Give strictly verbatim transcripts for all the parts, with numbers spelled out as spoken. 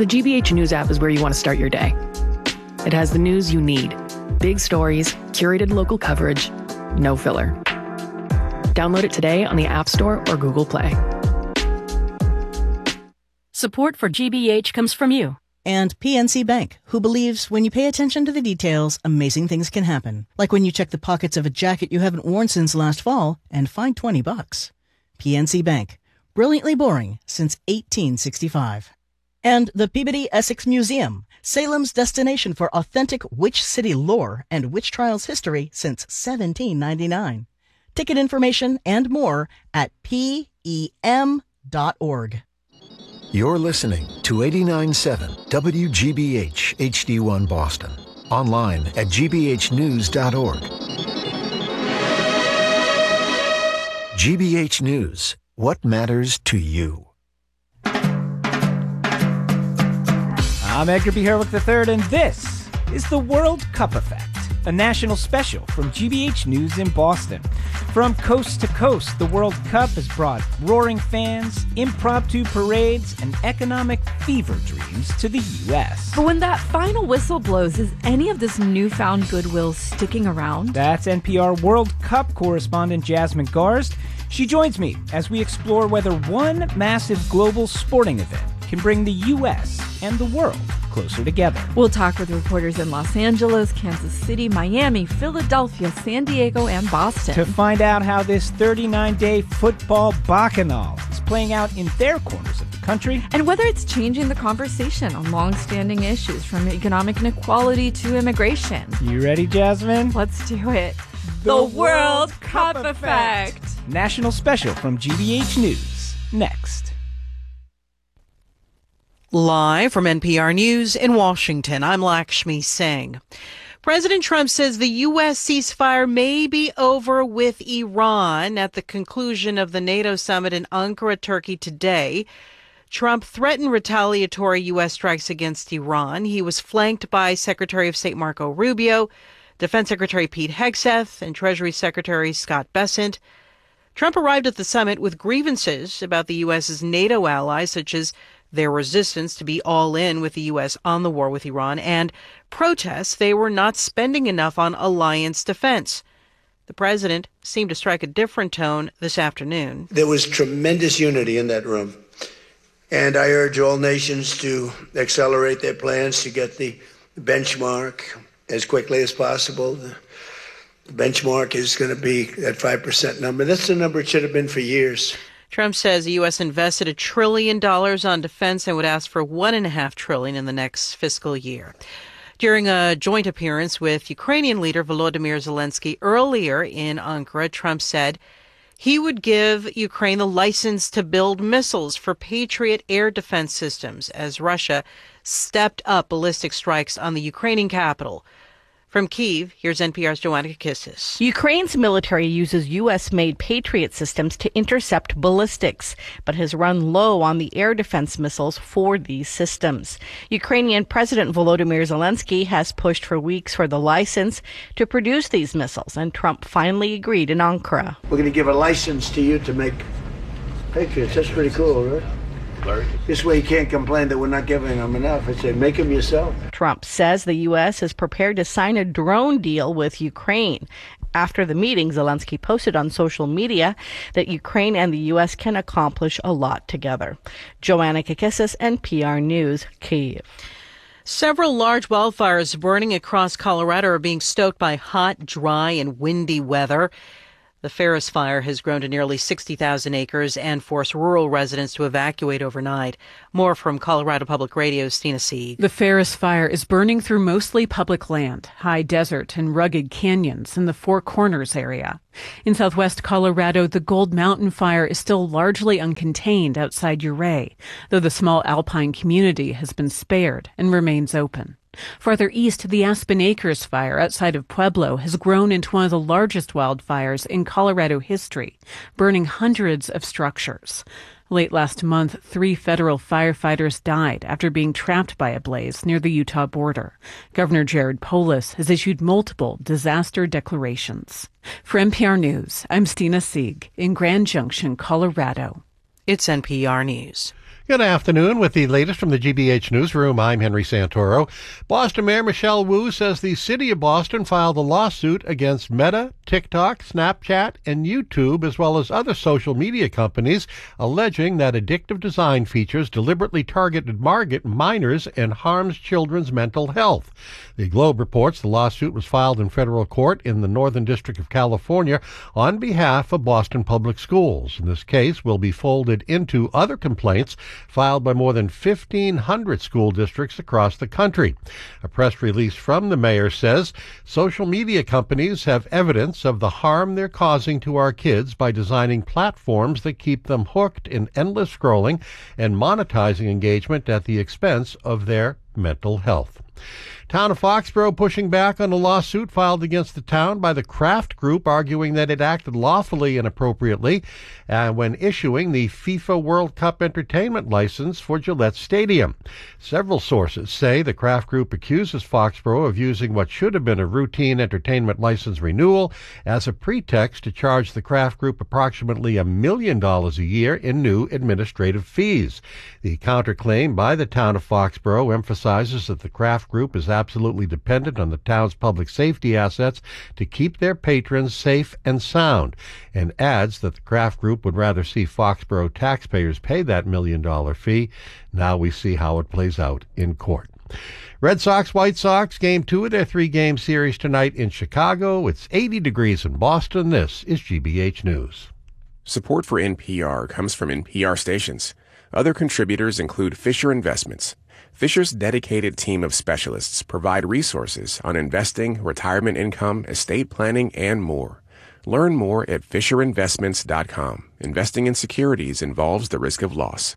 The G B H News app is where you want to start your day. It has the news you need. Big stories, curated local coverage, no filler. Download it today on the App Store or Google Play. Support for G B H comes from you. And P N C Bank, who believes when you pay attention to the details, amazing things can happen. Like when you check the pockets of a jacket you haven't worn since last fall and find twenty bucks. P N C Bank, brilliantly boring since eighteen sixty-five. And the Peabody Essex Museum, Salem's destination for authentic witch city lore and witch trials history since seventeen ninety-nine. Ticket information and more at P E M dot org. You're listening to eighty-nine point seven W G B H H D one Boston. Online at G B H news dot org. G B H News. What matters to you? I'm Edgar B. Herwick the third, and this is the World Cup Effect, a national special from G B H News in Boston. From coast to coast, the World Cup has brought roaring fans, impromptu parades, and economic fever dreams to the U S. But when that final whistle blows, is any of this newfound goodwill sticking around? That's N P R World Cup correspondent Jasmine Garst. She joins me as we explore whether one massive global sporting event can bring the U S and the world closer together. We'll talk with reporters in Los Angeles, Kansas City, Miami, Philadelphia, San Diego, and Boston to find out how this thirty-nine day football bacchanal is playing out in their corners of the country, and whether it's changing the conversation on long-standing issues from economic inequality to immigration. You ready, Jasmine? Let's do it. The, the World Cup, Cup Effect. Effect. National special from G B H News. Next. Live from N P R News in Washington, I'm Lakshmi Singh. President Trump says the U S ceasefire may be over with Iran at the conclusion of the NATO summit in Ankara, Turkey today. Trump threatened retaliatory U S strikes against Iran. He was flanked by Secretary of State Marco Rubio, Defense Secretary Pete Hegseth, and Treasury Secretary Scott Bessent. Trump arrived at the summit with grievances about the U S's NATO allies, such as their resistance to be all in with the U S on the war with Iran, and protests they were not spending enough on alliance defense. The president seemed to strike a different tone this afternoon. There was tremendous unity in that room, and I urge all nations to accelerate their plans to get the benchmark as quickly as possible. The benchmark is going to be that five percent number. That's the number it should have been for years. Trump says the U S invested a trillion dollars on defense and would ask for one and a half trillion in the next fiscal year. During a joint appearance with Ukrainian leader Volodymyr Zelensky earlier in Ankara, Trump said he would give Ukraine the license to build missiles for Patriot air defense systems as Russia stepped up ballistic strikes on the Ukrainian capital. From Kyiv, here's N P R's Joanna Kakissis. Ukraine's military uses U S-made Patriot systems to intercept ballistics, but has run low on the air defense missiles for these systems. Ukrainian President Volodymyr Zelensky has pushed for weeks for the license to produce these missiles, and Trump finally agreed in Ankara. We're going to give a license to you to make Patriots. That's pretty cool, right? This way you can't complain that we're not giving them enough. I say, make them yourself. Trump says the U S is prepared to sign a drone deal with Ukraine. After the meeting, Zelensky posted on social media that Ukraine and the U S can accomplish a lot together. Joanna Kakissis, N P R News, Kyiv. Several large wildfires burning across Colorado are being stoked by hot, dry, and windy weather. The Ferris Fire has grown to nearly sixty thousand acres and forced rural residents to evacuate overnight. More from Colorado Public Radio's Stina Sieg. The Ferris Fire is burning through mostly public land, high desert, and rugged canyons in the Four Corners area. In southwest Colorado, the Gold Mountain Fire is still largely uncontained outside Ouray, though the small alpine community has been spared and remains open. Farther east, the Aspen Acres Fire outside of Pueblo has grown into one of the largest wildfires in Colorado history, burning hundreds of structures. Late last month, three federal firefighters died after being trapped by a blaze near the Utah border. Governor Jared Polis has issued multiple disaster declarations. For N P R News, I'm Stina Sieg in Grand Junction, Colorado. It's N P R News. Good afternoon. With the latest from the G B H Newsroom, I'm Henry Santoro. Boston Mayor Michelle Wu says the city of Boston filed a lawsuit against Meta, TikTok, Snapchat, and YouTube, as well as other social media companies, alleging that addictive design features deliberately targeted market minors and harms children's mental health. The Globe reports the lawsuit was filed in federal court in the Northern District of California on behalf of Boston Public Schools. And this case will be folded into other complaints filed by more than fifteen hundred school districts across the country. A press release from the mayor says social media companies have evidence of the harm they're causing to our kids by designing platforms that keep them hooked in endless scrolling and monetizing engagement at the expense of their mental health. Town of Foxborough pushing back on a lawsuit filed against the town by the Kraft Group, arguing that it acted lawfully and appropriately uh, when issuing the FIFA World Cup entertainment license for Gillette Stadium. Several sources say the Kraft Group accuses Foxborough of using what should have been a routine entertainment license renewal as a pretext to charge the Kraft Group approximately a million dollars a year in new administrative fees. The counterclaim by the town of Foxborough emphasizes that the Kraft Group is absolutely dependent on the town's public safety assets to keep their patrons safe and sound, and adds that the Kraft Group would rather see Foxborough taxpayers pay that million-dollar fee. Now we see how it plays out in court. Red Sox, White Sox, game two of their three-game series tonight in Chicago. It's eighty degrees in Boston. This is G B H News. Support for N P R comes from N P R stations. Other contributors include Fisher Investments. Fisher's dedicated team of specialists provide resources on investing, retirement income, estate planning, and more. Learn more at fisher investments dot com. Investing in securities involves the risk of loss.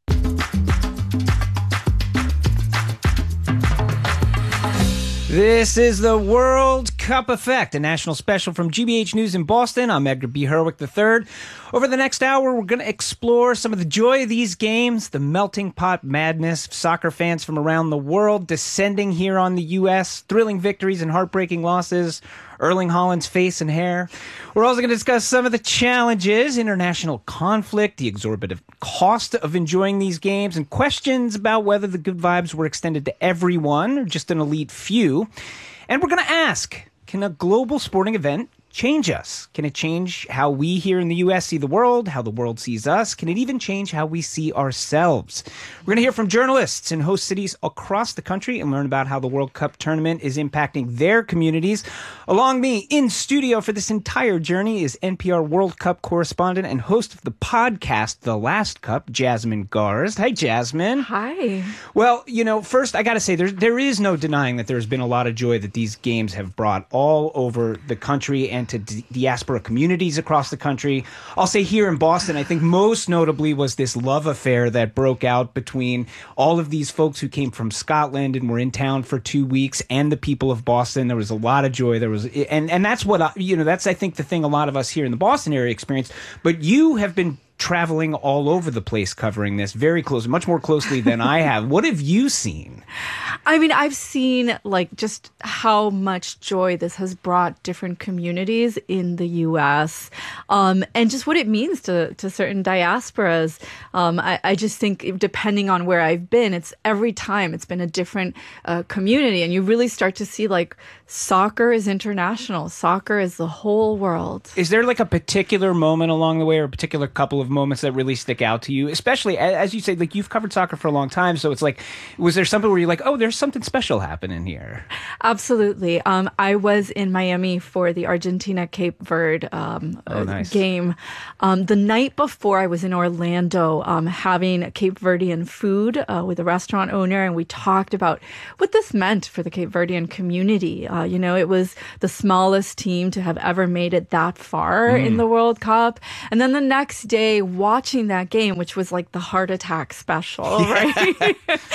This is the World Cup Effect, a national special from G B H News in Boston. I'm Edgar B. Herwick the third. Over the next hour, we're going to explore some of the joy of these games, the melting pot madness of soccer fans from around the world descending here on the U S, thrilling victories and heartbreaking losses, Erling Haaland's face and hair. We're also going to discuss some of the challenges, international conflict, the exorbitant cost of enjoying these games, and questions about whether the good vibes were extended to everyone or just an elite few. And we're going to ask, can a global sporting event change us? Can it change how we here in the U S see the world, how the world sees us? Can it even change how we see ourselves? We're going to hear from journalists in host cities across the country and learn about how the World Cup tournament is impacting their communities. Along me in studio for this entire journey is N P R World Cup correspondent and host of the podcast The Last Cup, Jasmine Garsd. Hi, Jasmine. Hi. Well, you know, first I got to say there there is no denying that there's been a lot of joy that these games have brought all over the country and to di- diaspora communities across the country. I'll say here in Boston, I think most notably was this love affair that broke out between all of these folks who came from Scotland and were in town for two weeks and the people of Boston. There was a lot of joy. There was, and, and that's what, I, you know, that's, I think, the thing a lot of us here in the Boston area experienced. But you have been traveling all over the place covering this very close, much more closely than I have. What have you seen? I mean, I've seen like just how much joy this has brought different communities in the U S um, and just what it means to, to certain diasporas. Um, I, I just think depending on where I've been, it's every time it's been a different uh, community, and you really start to see like soccer is international. Soccer is the whole world. Is there like a particular moment along the way or a particular couple of moments that really stick out to you? Especially, as you say, like you've covered soccer for a long time. So it's like, was there something where you're like, oh, there's something special happening here? Absolutely. Um, I was in Miami for the Argentina-Cape Verde um, oh, nice. game. Um, the night before, I was in Orlando um, having Cape Verdean food uh, with a restaurant owner, and we talked about what this meant for the Cape Verdean community. Uh, you know, it was the smallest team to have ever made it that far mm. in the World Cup. And then the next day, watching that game, which was like the heart attack special, yeah. right?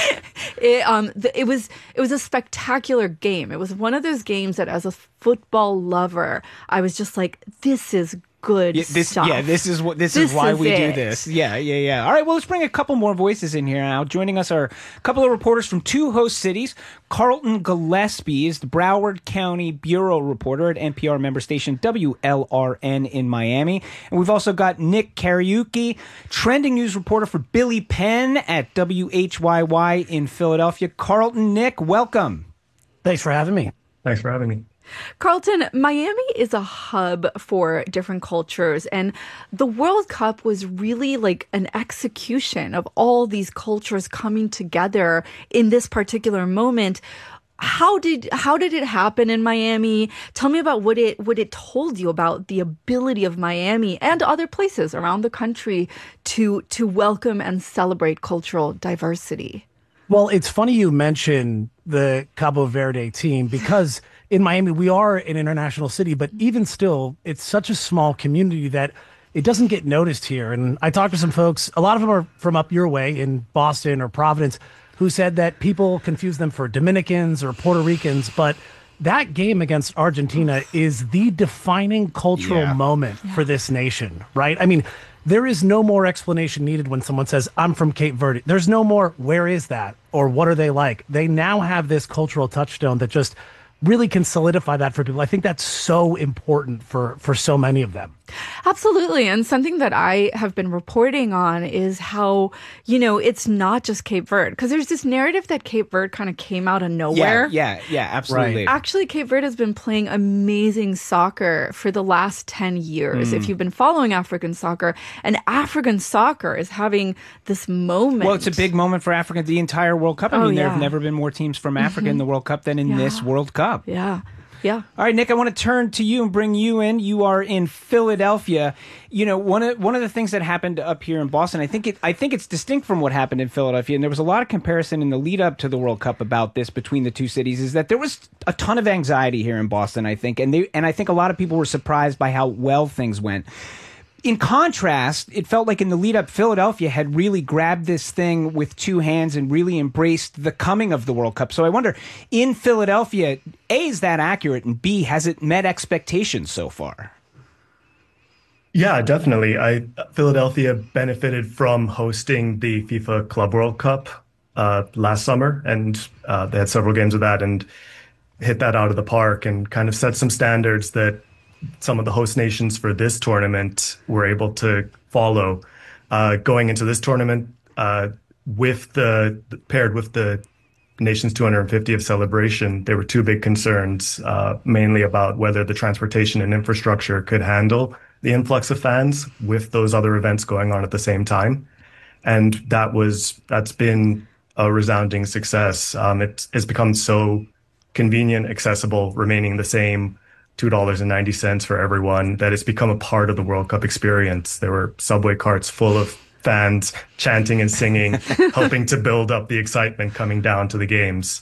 it, um, the, it was it was a spectacular game. It was one of those games that, as a football lover, I was just like, this is good yeah, this, stuff. Yeah, this is what this, this is why is we it. do this. Yeah, yeah, yeah. All right, well, let's bring a couple more voices in here now. Joining us are a couple of reporters from two host cities. Carlton Gillespie is the Broward County Bureau reporter at N P R member station W L R N in Miami. And we've also got Nick Kariuki, trending news reporter for Billy Penn at W H Y Y in Philadelphia. Carlton, Nick, welcome. Thanks for having me. Thanks for having me. Carlton, Miami is a hub for different cultures, and the World Cup was really like an execution of all these cultures coming together in this particular moment. How did how did it happen in Miami? Tell me about what it what it told you about the ability of Miami and other places around the country to to welcome and celebrate cultural diversity. Well, it's funny you mention the Cabo Verde team because in Miami, we are an international city, but even still, it's such a small community that it doesn't get noticed here. And I talked to some folks, a lot of them are from up your way in Boston or Providence, who said that people confuse them for Dominicans or Puerto Ricans, but that game against Argentina is the defining cultural yeah. moment yeah. for this nation, right? I mean, there is no more explanation needed when someone says, I'm from Cape Verde. There's no more, where is that? Or what are they like? They now have this cultural touchstone that just really can solidify that for people. I think that's so important for, for so many of them. Absolutely. And something that I have been reporting on is how, you know, it's not just Cape Verde, because there's this narrative that Cape Verde kind of came out of nowhere. Yeah, yeah, yeah, absolutely. Right. Actually, Cape Verde has been playing amazing soccer for the last ten years. Mm. If you've been following African soccer, and African soccer is having this moment. Well, it's a big moment for Africa, the entire World Cup. I oh, mean, yeah. there have never been more teams from Africa mm-hmm. in the World Cup than in yeah. this World Cup. Yeah. Yeah. All right, Nick, I want to turn to you and bring you in. You are in Philadelphia. You know, one of one of the things that happened up here in Boston, I think it I think it's distinct from what happened in Philadelphia, and there was a lot of comparison in the lead up to the World Cup about this between the two cities, is that there was a ton of anxiety here in Boston, I think, and they and I think a lot of people were surprised by how well things went. In contrast, it felt like in the lead up, Philadelphia had really grabbed this thing with two hands and really embraced the coming of the World Cup. So I wonder, in Philadelphia, A, is that accurate? And B, has it met expectations so far? Yeah, definitely. I Philadelphia benefited from hosting the FIFA Club World Cup uh, last summer, and uh, they had several games of that and hit that out of the park and kind of set some standards that some of the host nations for this tournament were able to follow. Uh, going into this tournament, uh, with the paired with the nation's two hundred fiftieth celebration, there were two big concerns, uh, mainly about whether the transportation and infrastructure could handle the influx of fans with those other events going on at the same time. And that was that's been a resounding success. Um, it has become so convenient, accessible, remaining the same two dollars and ninety cents for everyone, that it's become a part of the World Cup experience. There were subway carts full of fans chanting and singing, helping to build up the excitement coming down to the games.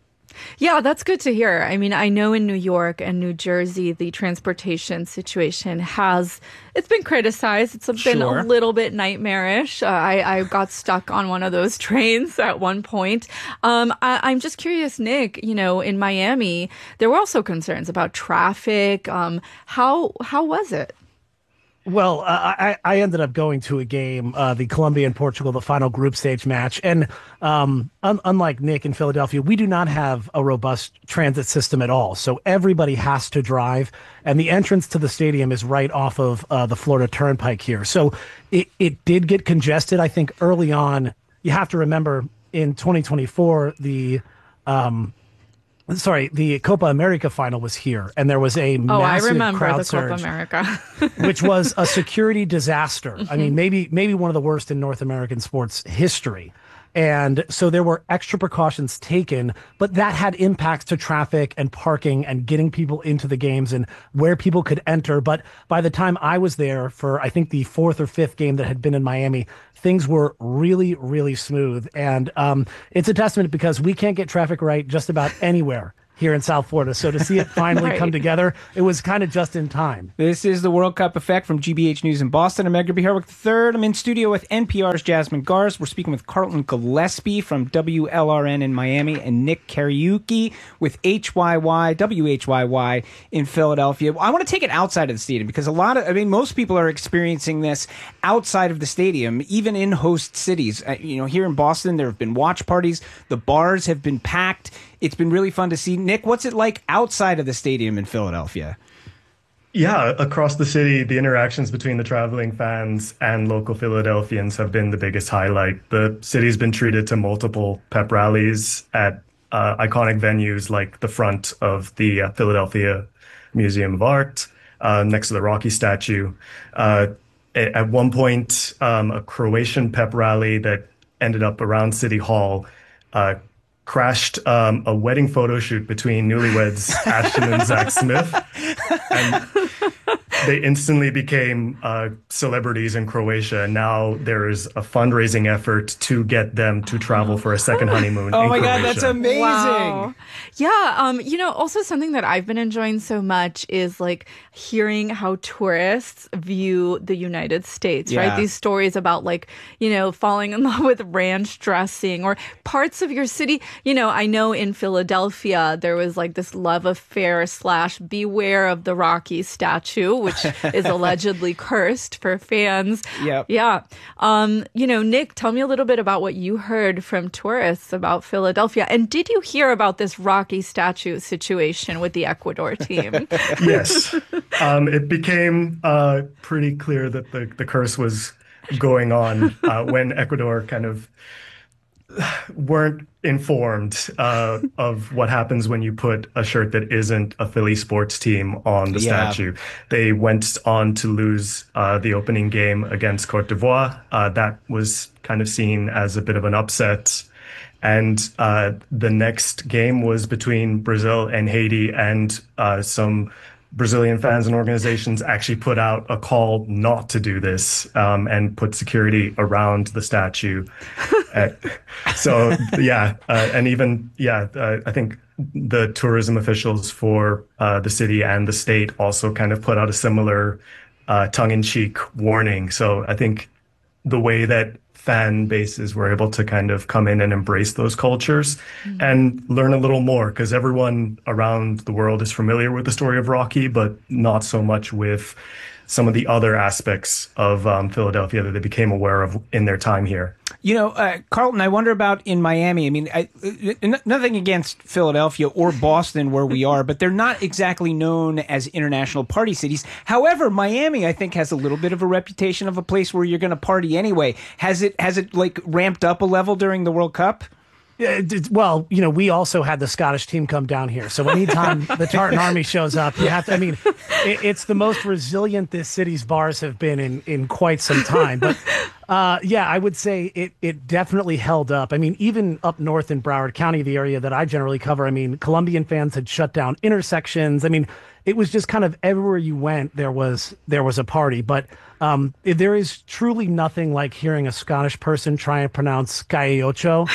Yeah, that's good to hear. I mean, I know in New York and New Jersey, the transportation situation has, it's been criticized. It's been Sure. a little bit nightmarish. Uh, I, I got stuck on one of those trains at one point. Um, I, I'm just curious, Nick, you know, in Miami, there were also concerns about traffic. Um, how, how was it? Well, uh, I, I ended up going to a game, uh, the Colombia and Portugal, the final group stage match. And um, un- unlike Nick in Philadelphia, we do not have a robust transit system at all. So everybody has to drive. And the entrance to the stadium is right off of uh, the Florida Turnpike here. So it, it did get congested. I think early on, you have to remember in twenty twenty-four, the um, Sorry, the Copa America final was here, and there was a oh, massive I remember crowd the surge, Copa America, which was a security disaster. Mm-hmm. I mean, maybe maybe one of the worst in North American sports history. And so there were extra precautions taken, but that had impacts to traffic and parking and getting people into the games and where people could enter. But by the time I was there for, I think, the fourth or fifth game that had been in Miami, things were really, really smooth. And um, it's a testament because we can't get traffic right just about anywhere here in South Florida. So to see it finally Right. come together, it was kind of just in time. This is the World Cup Effect from G B H News in Boston. I'm Edgar B. Herwick the third. I'm in studio with N P R's Jasmine Gars. We're speaking with Carlton Gillespie from W L R N in Miami and Nick Kariuki with H Y Y, W H Y Y in Philadelphia. I want to take it outside of the stadium because a lot of, I mean, most people are experiencing this outside of the stadium, even in host cities. Uh, you know, here in Boston, there have been watch parties. The bars have been packed. It's been really fun to see. Nick, what's it like outside of the stadium in Philadelphia? Yeah, across the city, the interactions between the traveling fans and local Philadelphians have been the biggest highlight. The city's been treated to multiple pep rallies at uh, iconic venues like the front of the uh, Philadelphia Museum of Art, uh, next to the Rocky statue. Uh, at one point, um, a Croatian pep rally that ended up around City Hall uh, crashed um, a wedding photo shoot between newlyweds Ashton and Zach Smith. And they instantly became uh, celebrities in Croatia. And now there is a fundraising effort to get them to travel for a second honeymoon. Oh in my Croatia. God, that's amazing. Wow. Yeah. Um, you know, also something that I've been enjoying so much is like hearing how tourists view the United States, Yeah. right? These stories about like, you know, falling in love with ranch dressing or parts of your city. You know, I know in Philadelphia, there was like this love affair slash beware of the Rocky statue, which is allegedly cursed for fans. Yep. Yeah. Um, you know, Nick, tell me a little bit about what you heard from tourists about Philadelphia. And did you hear about this Rocky statue situation with the Ecuador team? Yes. Um, it became uh, pretty clear that the, the curse was going on uh, when Ecuador kind of weren't informed uh, of what happens when you put a shirt that isn't a Philly sports team on the Yeah. statue. They went on to lose uh, the opening game against Cote d'Ivoire. Uh, that was kind of seen as a bit of an upset. And uh, the next game was between Brazil and Haiti, and uh, some Brazilian fans and organizations actually put out a call not to do this um, and put security around the statue. uh, so, yeah, uh, and even, yeah, uh, I think the tourism officials for uh, the city and the state also kind of put out a similar uh, tongue-in-cheek warning. So I think the way that fan bases were able to kind of come in and embrace those cultures mm-hmm. and learn a little more, because everyone around the world is familiar with the story of Rocky, but not so much with some of the other aspects of um, Philadelphia that they became aware of in their time here. You know, uh, Carlton, I wonder about in Miami. I mean, I, uh, nothing against Philadelphia or Boston where we are, but they're not exactly known as international party cities. However, Miami, I think, has a little bit of a reputation of a place where you're going to party anyway. Has it, has it like ramped up a level during the World Cup? Yeah, well, you know, we also had the Scottish team come down here. So anytime the Tartan Army shows up, you have to, I mean, it, it's the most resilient this city's bars have been in, in quite some time. But uh, yeah, I would say it, it definitely held up. I mean, even up north in Broward County, the area that I generally cover, I mean, Colombian fans had shut down intersections. I mean, it was just kind of everywhere you went, there was there was a party. But um, there is truly nothing like hearing a Scottish person try and pronounce Calle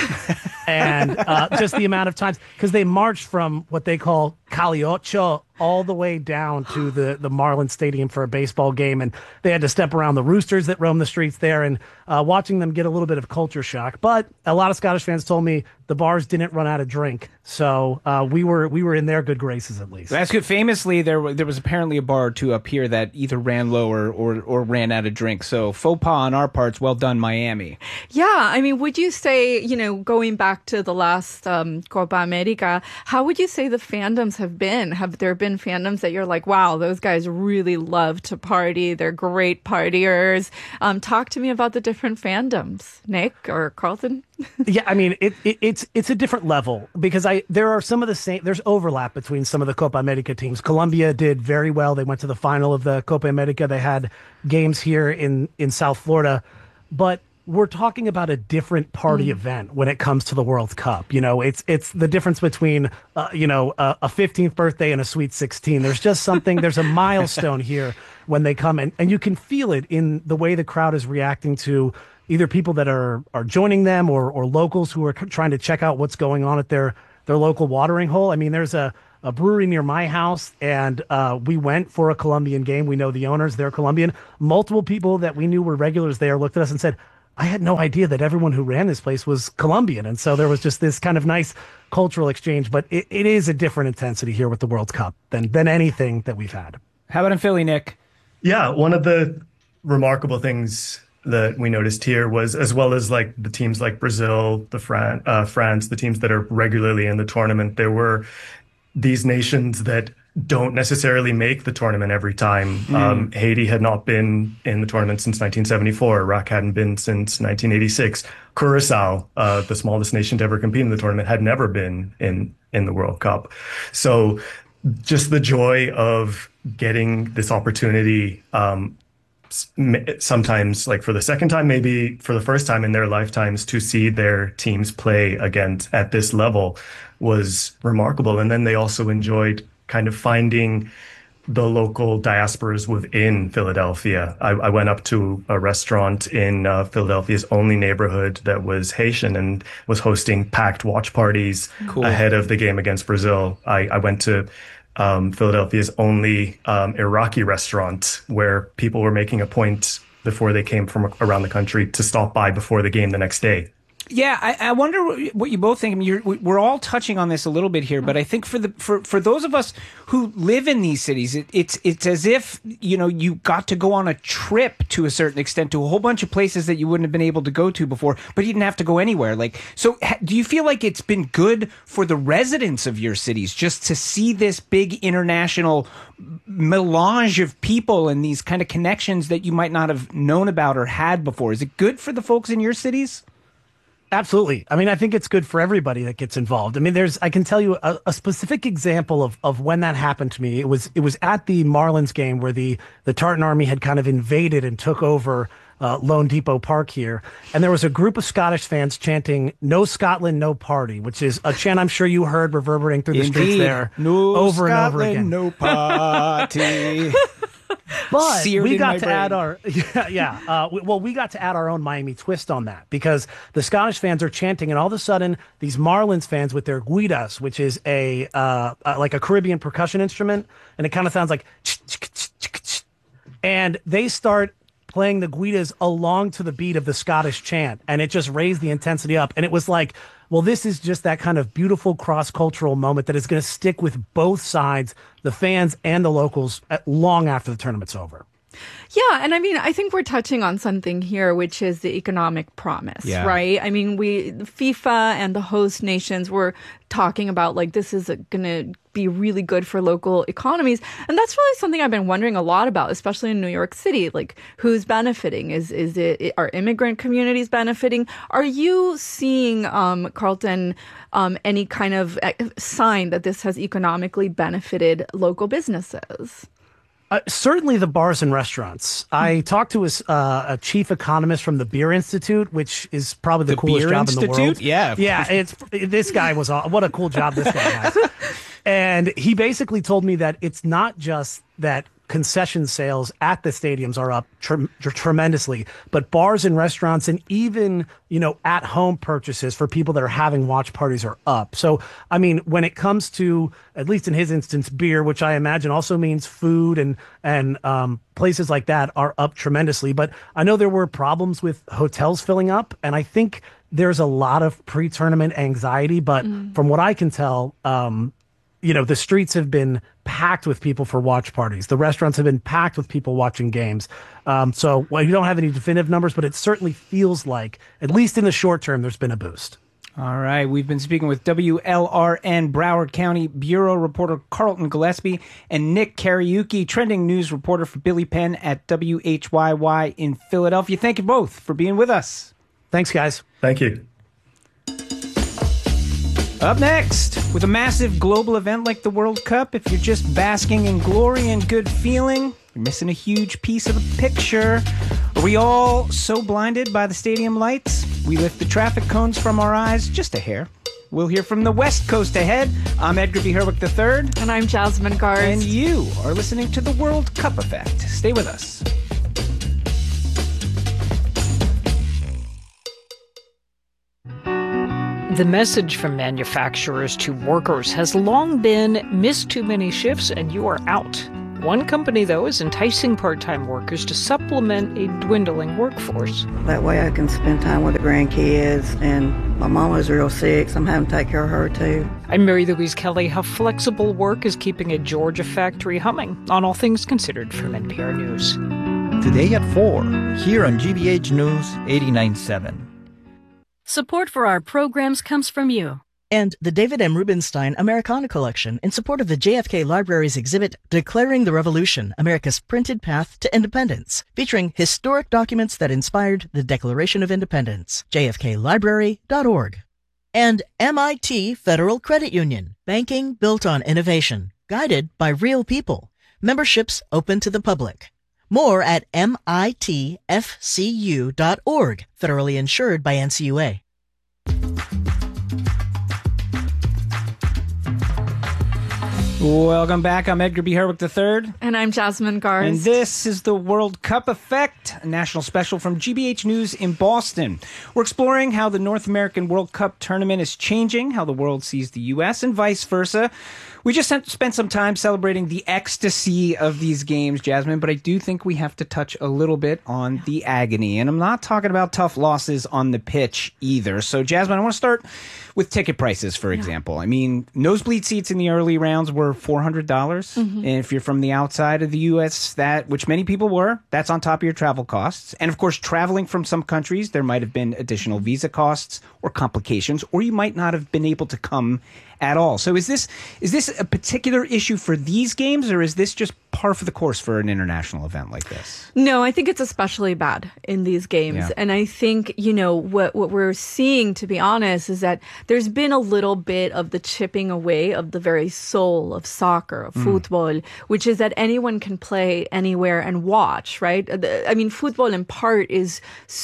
and uh, just the amount of times, because they marched from what they call Caliocho all the way down to the, the Marlins Stadium for a baseball game. And they had to step around the roosters that roam the streets there, and uh, watching them get a little bit of culture shock. But a lot of Scottish fans told me the bars didn't run out of drink. So uh, we were we were in their good graces, at least. That's good. Famously, there there was apparently a bar or two up here that either ran low or, or, or ran out of drink. So faux pas on our parts. Well done, Miami. Yeah. I mean, would you say, you know, going back to the last um, Copa America, how would you say the fandoms have been? Have there been fandoms that you're like, wow, those guys really love to party. They're great partiers. Um, talk to me about the different fandoms, Nick or Carlton. Yeah, I mean, it, it, it's it's a different level, because I there are some of the same, there's overlap between some of the Copa America teams. Colombia did very well. They went to the final of the Copa America. They had games here in, in South Florida. But we're talking about a different party mm. event when it comes to the World Cup. You know, it's it's the difference between, uh, you know, a, a fifteenth birthday and a Sweet sixteen. There's just something, there's a milestone here when they come in, and you can feel it in the way the crowd is reacting to either people that are are joining them or or locals who are trying to check out what's going on at their their local watering hole. I mean, there's a, a brewery near my house, and uh, we went for a Colombian game. We know the owners, they're Colombian. Multiple people that we knew were regulars there looked at us and said, I had no idea that everyone who ran this place was Colombian. And so there was just this kind of nice cultural exchange, but it, it is a different intensity here with the World Cup than, than anything that we've had. How about in Philly, Nick? Yeah, one of the remarkable things that we noticed here was, as well as like the teams like Brazil, the Fran- uh, France, the teams that are regularly in the tournament, there were these nations that don't necessarily make the tournament every time. Mm. Um, Haiti had not been in the tournament since nineteen seventy-four. Iraq hadn't been since nineteen eighty-six. Curacao, uh, the smallest nation to ever compete in the tournament, had never been in, in the World Cup. So just the joy of getting this opportunity, um, sometimes like for the second time, maybe for the first time in their lifetimes, to see their teams play against at this level was remarkable. And then they also enjoyed kind of finding the local diasporas within Philadelphia. I, I went up to a restaurant in uh, Philadelphia's only neighborhood that was Haitian and was hosting packed watch parties cool. ahead of the game against Brazil. I, I went to um, Philadelphia's only um, Iraqi restaurant where people were making a point before they came from around the country to stop by before the game the next day. Yeah, I, I wonder what you both think. I mean, you're, we're all touching on this a little bit here, but I think for the for, for those of us who live in these cities, it, it's it's as if, you know, you got to go on a trip to a certain extent to a whole bunch of places that you wouldn't have been able to go to before, but you didn't have to go anywhere. Like, so ha, do you feel like it's been good for the residents of your cities just to see this big international melange of people and these kind of connections that you might not have known about or had before? Is it good for the folks in your cities? Absolutely. I mean, I think it's good for everybody that gets involved. I mean, there's, I can tell you a, a specific example of, of when that happened to me. It was, it was at the Marlins game where the, the Tartan Army had kind of invaded and took over uh, Lone Depot Park here. And there was a group of Scottish fans chanting, "No Scotland, no party," which is a chant I'm sure you heard reverberating through the Indeed. streets there no over Scotland, and over again. No party. But Seared we in got my to brain. add our yeah yeah uh, we, well we got to add our own Miami twist on that, because the Scottish fans are chanting, and all of a sudden these Marlins fans with their guidas, which is a uh, uh, like a Caribbean percussion instrument, and it kind of sounds like, and they start playing the guidas along to the beat of the Scottish chant, and it just raised the intensity up. And it was like, well, this is just that kind of beautiful cross-cultural moment that is going to stick with both sides, the fans and the locals, at long after the tournament's over. Yeah, and I mean, I think we're touching on something here, which is the economic promise, yeah. right? I mean, we, FIFA and the host nations were talking about, like, this is going to be really good for local economies. And that's really something I've been wondering a lot about, especially in New York City. Like, who's benefiting? Is is it, are immigrant communities benefiting? Are you seeing, um, Carlton, um, any kind of sign that this has economically benefited local businesses? Uh, certainly the bars and restaurants. I talked to a, uh, a chief economist from the Beer Institute, which is probably the, The coolest Beer job Institute? in the world. Yeah. Yeah, it's this guy was aw- what a cool job this guy has. And he basically told me that it's not just that concession sales at the stadiums are up tre- tremendously, but bars and restaurants and even, you know, at home purchases for people that are having watch parties are up. So, I mean, when it comes to, at least in his instance, beer, which I imagine also means food and, and, um, places like that are up tremendously. But I know there were problems with hotels filling up, and I think there's a lot of pre-tournament anxiety, but mm. from what I can tell, um, you know, the streets have been packed with people for watch parties. The restaurants have been packed with people watching games. Um, so, well, you don't have any definitive numbers, but it certainly feels like, at least in the short term, there's been a boost. All right. We've been speaking with W L R N Broward County Bureau reporter Carlton Gillespie and Nick Kariuki, trending news reporter for Billy Penn at W H Y Y in Philadelphia. Thank you both for being with us. Thanks, guys. Thank you. Up next, with a massive global event like the World Cup, if you're just basking in glory and good feeling, you're missing a huge piece of the picture. Are we all so blinded by the stadium lights? We lift the traffic cones from our eyes just a hair. We'll hear from the West Coast ahead. I'm Edgar B. Herwick the third. And I'm Jasmine Garz. And you are listening to the World Cup Effect. Stay with us. The message from manufacturers to workers has long been, miss too many shifts and you are out. One company, though, is enticing part-time workers to supplement a dwindling workforce. That way I can spend time with the grandkids, and my mama's real sick, so I'm having to take care of her, too. I'm Mary Louise Kelly. How flexible work is keeping a Georgia factory humming on All Things Considered from N P R News. Today at four, here on G B H News eighty-nine point seven. Support for our programs comes from you. And the David M. Rubenstein Americana Collection in support of the J F K Library's exhibit Declaring the Revolution, America's Printed Path to Independence, featuring historic documents that inspired the Declaration of Independence. J F K library dot org. And M I T Federal Credit Union, banking built on innovation, guided by real people. Memberships open to the public. More at M I T F C U dot org, federally insured by N C U A. Welcome back. I'm Edgar B. Herwick the third. And I'm Jasmine Garst. And this is the World Cup Effect, a national special from G B H News in Boston. We're exploring how the North American World Cup tournament is changing, how the world sees the U S, and vice versa. We just spent some time celebrating the ecstasy of these games, Jasmine, but I do think we have to touch a little bit on the agony. And I'm not talking about tough losses on the pitch either. So, Jasmine, I want to start with ticket prices, for example. I mean, nosebleed seats in the early rounds were four hundred dollars. Mm-hmm. And if you're from the outside of the U S, that, which many people were, that's on top of your travel costs. And, of course, traveling from some countries, there might have been additional visa costs or complications, or you might not have been able to come at all. So is this is this a particular issue for these games, or is this just par for the course for an international event like this? No, I think it's especially bad in these games. Yeah. And I think, you know, what what we're seeing, to be honest, is that there's been a little bit of the chipping away of the very soul of soccer, of mm. football, which is that anyone can play anywhere and watch, right? I mean, football in part is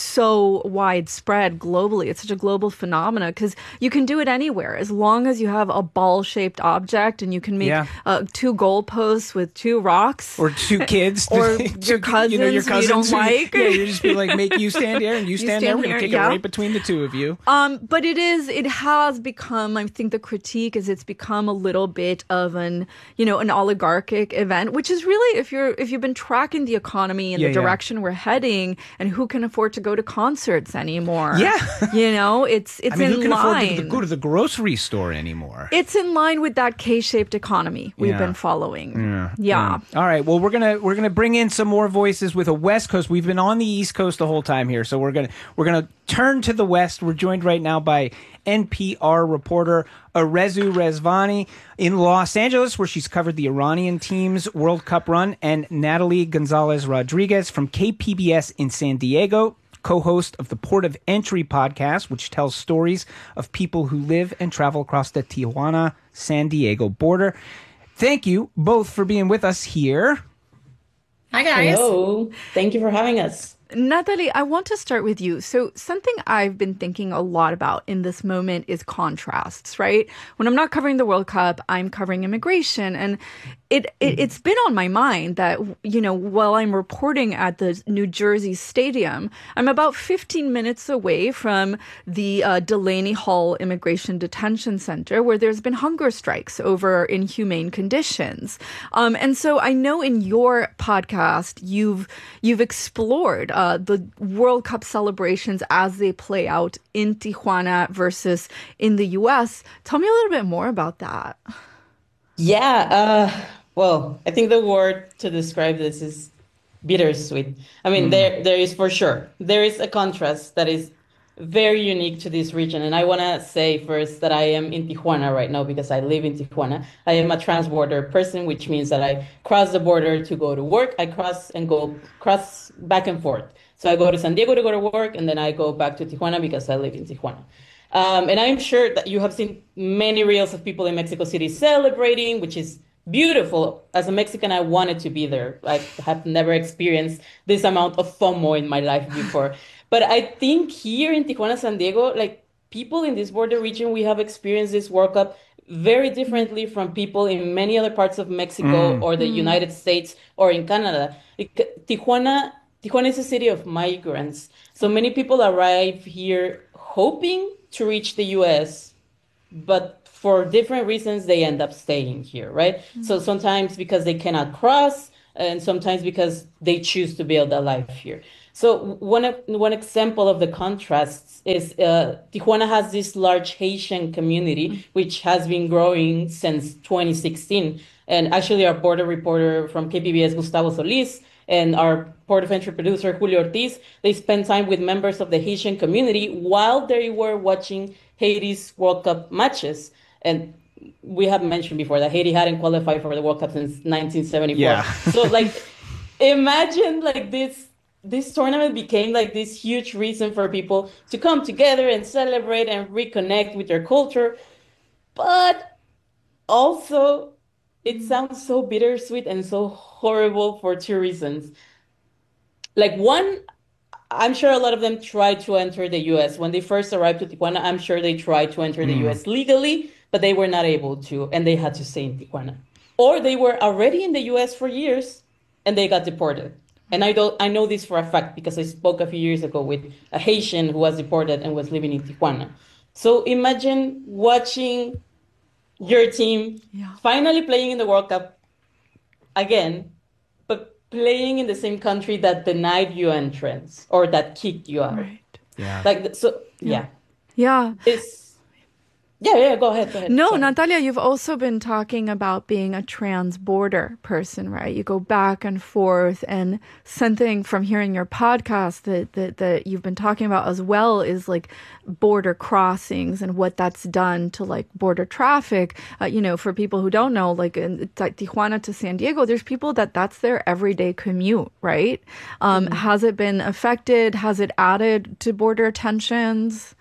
so widespread globally. It's such a global phenomenon because you can do it anywhere as long as you have a ball-shaped object and you can make yeah. uh, two goalposts with two rocks. Or two kids. or two, your cousins, you know, your cousins you don't who, like. Yeah, you just be like, make you stand there and you, you stand, stand there. We're going to kick yeah. it right between the two of you. Um, but it is, it has become, I think the critique is it's become a little bit of an, you know, an oligarchic event, which is really, if you're, if you've been tracking the economy and yeah, the direction yeah. we're heading and who can afford to go to concerts anymore. Yeah. You know, it's, it's I mean, in who can line. afford to go to the grocery store anymore? It's in line with that K-shaped economy we've yeah. been following. Yeah. yeah. yeah. All right. Well, we're gonna we're gonna bring in some more voices with a West Coast. We've been on the East Coast the whole time here, so we're gonna we're gonna turn to the West. We're joined right now by N P R reporter Arezou Rezvani in Los Angeles, where she's covered the Iranian team's World Cup run, and Natalie Gonzalez Rodriguez from K P B S in San Diego, co-host of the Port of Entry podcast, which tells stories of people who live and travel across the Tijuana-San Diego border. Thank you both for being with us here. Hi, guys. Hello. Thank you for having us. Natalie, I want to start with you. So something I've been thinking a lot about in this moment is contrasts, right? When I'm not covering the World Cup, I'm covering immigration. And it, it, it's been on my mind that, you know, while I'm reporting at the New Jersey Stadium, I'm about fifteen minutes away from the uh, Delaney Hall Immigration Detention Center, where there's been hunger strikes over inhumane conditions. Um, and so I know in your podcast, you've you've explored uh, the World Cup celebrations as they play out in Tijuana versus in the U S. Tell me a little bit more about that. Yeah, uh, well, I think the word to describe this is bittersweet. I mean, mm. there there is for sure, there is a contrast that is very unique to this region. And I want to say first that I am in Tijuana right now because I live in Tijuana. I am a transborder person, which means that I cross the border to go to work. I cross and go cross back and forth. So I go to San Diego to go to work, and then I go back to Tijuana because I live in Tijuana. Um, and I'm sure that you have seen many reels of people in Mexico City celebrating, which is beautiful. As a Mexican, I wanted to be there. I have never experienced this amount of FOMO in my life before. But I think here in Tijuana, San Diego, like people in this border region, we have experienced this World Cup very differently from people in many other parts of Mexico mm. or the mm. United States or in Canada. Tijuana, Tijuana is a city of migrants. So many people arrive here hoping to reach the U S, but for different reasons, they end up staying here, right? Mm-hmm. So sometimes because they cannot cross, and sometimes because they choose to build a life here. So one one example of the contrasts is uh, Tijuana has this large Haitian community, which has been growing since twenty sixteen. And actually, our border reporter from K P B S, Gustavo Solis, and our port of entry producer, Julio Ortiz, they spent time with members of the Haitian community while they were watching Haiti's World Cup matches. And we have mentioned before that Haiti hadn't qualified for the World Cup since nineteen seventy-four. Yeah. So, like, imagine, like, this this tournament became, like, this huge reason for people to come together and celebrate and reconnect with their culture. But also, it sounds so bittersweet and so horrible for two reasons. Like, one, I'm sure a lot of them tried to enter the U S. When they first arrived to Tijuana, I'm sure they tried to enter the Mm. U S legally, but they were not able to, and they had to stay in Tijuana. Or they were already in the U S for years, and they got deported. And I don't, I know this for a fact because I spoke a few years ago with a Haitian who was deported and was living in Tijuana. So imagine watching your team Yeah. finally playing in the World Cup again, but playing in the same country that denied you entrance or that kicked you out. Right. Yeah. Like, so, yeah. Yeah. It's, yeah, yeah, go ahead, go ahead. No, Sorry. Natalia, you've also been talking about being a trans-border person, right? You go back and forth, and something from hearing your podcast that, that, that you've been talking about as well is like border crossings and what that's done to like border traffic. Uh, you know, for people who don't know, like in like Tijuana to San Diego, there's people that that's their everyday commute, right? Um, mm-hmm. Has it been affected? Has it added to border tensions?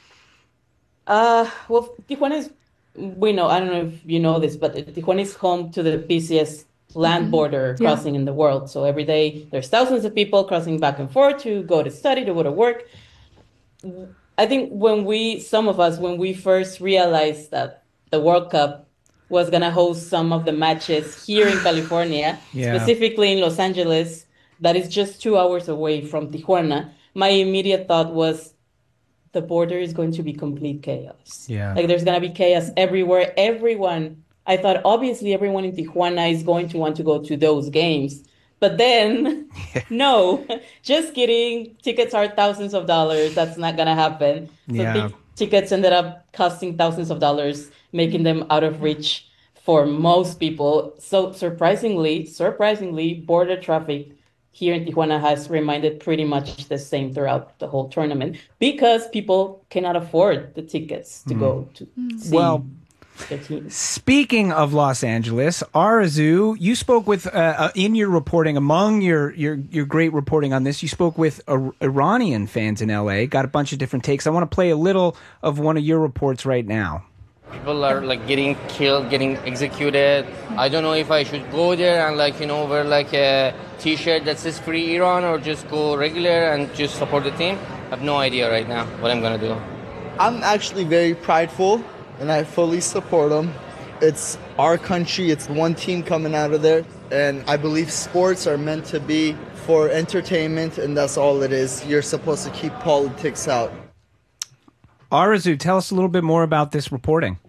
Uh, well, Tijuana is, we know, I don't know if you know this, but Tijuana is home to the busiest land Mm-hmm. border Yeah. crossing in the world. So every day there's thousands of people crossing back and forth to go to study, to go to work. I think when we, some of us, when we first realized that the World Cup was going to host some of the matches here in California, Yeah. specifically in Los Angeles, that is just two hours away from Tijuana, my immediate thought was, the border is going to be complete chaos. Yeah. Like there's going to be chaos everywhere. Everyone, I thought obviously everyone in Tijuana is going to want to go to those games. But then, no, just kidding. Tickets are thousands of dollars. That's not going to happen. So Yeah. tic- tickets ended up costing thousands of dollars, making them out of reach for most people. So surprisingly, surprisingly, border traffic here in Tijuana has remained pretty much the same throughout the whole tournament because people cannot afford the tickets to Mm. go to see Well, the team. speaking of Los Angeles, Arezou, you spoke with uh, uh, in your reporting, among your, your your great reporting on this, you spoke with uh, Iranian fans in L A. Got a bunch of different takes. I want to play a little of one of your reports right now. People are like getting killed, getting executed. I don't know if I should go there and like, you know, wear like a t-shirt that says Free Iran or just go regular and just support the team. I have no idea right now what I'm going to do. I'm actually very prideful and I fully support them. It's our country, it's one team coming out of there. And I believe sports are meant to be for entertainment and that's all it is. You're supposed to keep politics out. Arezou, tell us a little bit more about this reporting.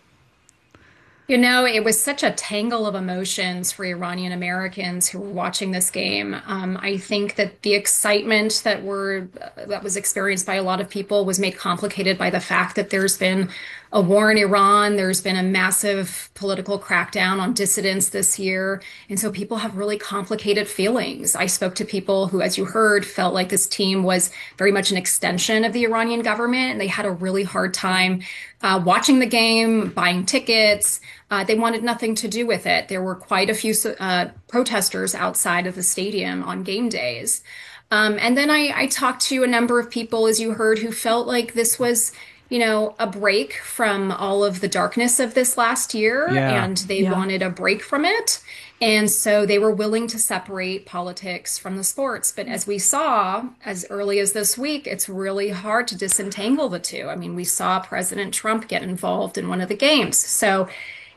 You know, it was such a tangle of emotions for Iranian Americans who were watching this game. Um, I think that the excitement that were uh, that was experienced by a lot of people was made complicated by the fact that there's been a war in Iran. There's been a massive political crackdown on dissidents this year. And so people have really complicated feelings. I spoke to people who, as you heard, felt like this team was very much an extension of the Iranian government. And they had a really hard time uh, watching the game, buying tickets. Uh, they wanted nothing to do with it. There were quite a few uh, protesters outside of the stadium on game days. Um, and then I, I talked to a number of people, as you heard, who felt like this was, you know, a break from all of the darkness of this last year, Yeah. and they Yeah. wanted a break from it. And so they were willing to separate politics from the sports. But as we saw as early as this week, it's really hard to disentangle the two. I mean, we saw President Trump get involved in one of the games. So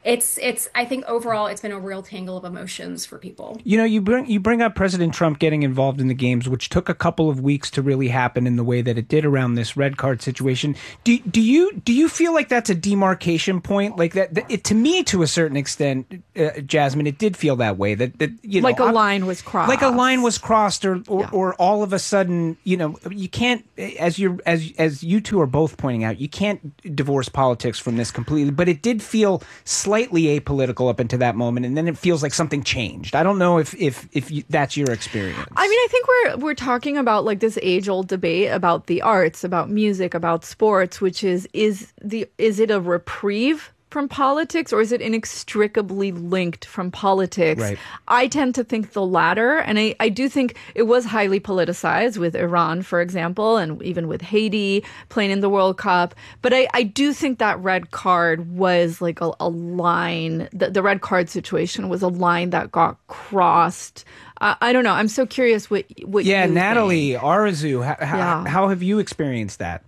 it's it's I think overall it's been a real tangle of emotions for people. You know, you bring you bring up President Trump getting involved in the games, which took a couple of weeks to really happen in the way that it did around this red card situation. Do do you do you feel like that's a demarcation point? Like that, that it, to me, to a certain extent, uh, Jasmine, it did feel that way. That that you know, like a line was crossed. Like a line was crossed, or or, Yeah. or all of a sudden, you know, you can't, as you as as you two are both pointing out, you can't divorce politics from this completely. But it did feel slightly apolitical up until that moment, and then it feels like something changed. I don't know if if if you, that's your experience. I mean, I think we're we're talking about like this age-old debate about the arts, about music, about sports, which is is the is it a reprieve from politics, or is it inextricably linked from politics? Right. I tend to think the latter, and I, I do think it was highly politicized with Iran, for example, and even with Haiti playing in the World Cup. But I, I do think that red card was like a, a line, the, the red card situation was a line that got crossed. Uh, I don't know. I'm so curious what, what yeah, you Natalie, think. Arzu, how, Yeah. how have you experienced that?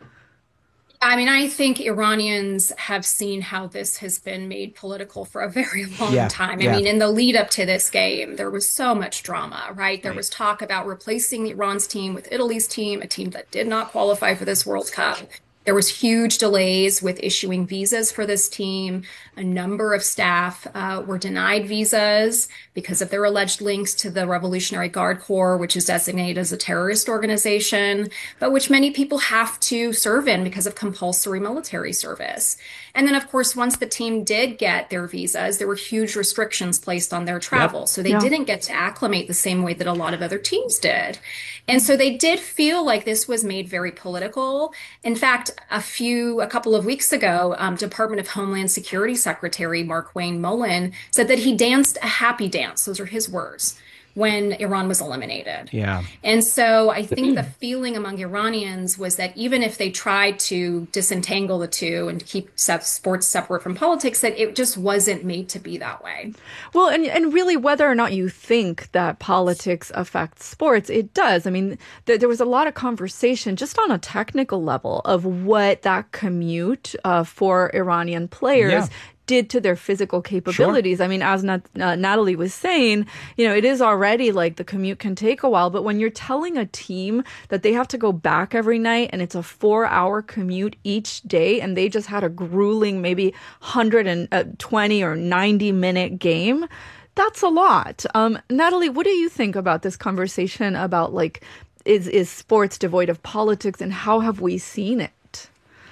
I mean, I think Iranians have seen how this has been made political for a very long Yeah, time. I yeah. mean, in the lead up to this game, there was so much drama, right? There was talk about replacing Iran's team with Italy's team, a team that did not qualify for this World Cup. There was huge delays with issuing visas for this team. A number of staff uh, were denied visas because of their alleged links to the Revolutionary Guard Corps, which is designated as a terrorist organization, but which many people have to serve in because of compulsory military service. And then, of course, once the team did get their visas, there were huge restrictions placed on their travel. Yep. So they Yeah. didn't get to acclimate the same way that a lot of other teams did. And so they did feel like this was made very political. In fact, a few, a couple of weeks ago, um, Department of Homeland Security Secretary Mark Wayne Mullen said that he danced a happy dance. Those are his words, when Iran was eliminated. Yeah. And so I think the feeling among Iranians was that even if they tried to disentangle the two and keep se- sports separate from politics, that it just wasn't made to be that way. Well, and, and really, whether or not you think that politics affects sports, it does. I mean, th- there was a lot of conversation just on a technical level of what that commute uh, for Iranian players Yeah. did to their physical capabilities. I mean, as Nat- uh, Natalie was saying, you know, it is already like the commute can take a while, but when you're telling a team that they have to go back every night and it's a four hour commute each day, and they just had a grueling, maybe one hundred twenty or ninety minute game, that's a lot. Um, Natalie, what do you think about this conversation about like, is, is sports devoid of politics, and how have we seen it?